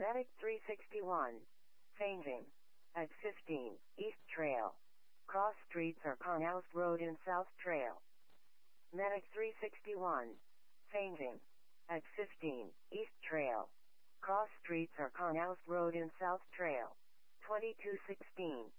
Medic 361. Changing. At 15, East Trail. Cross streets are Canals Road and South Trail. Medic 361. Changing. At 15, East Trail. Cross streets are Canals Road and South Trail. 2216.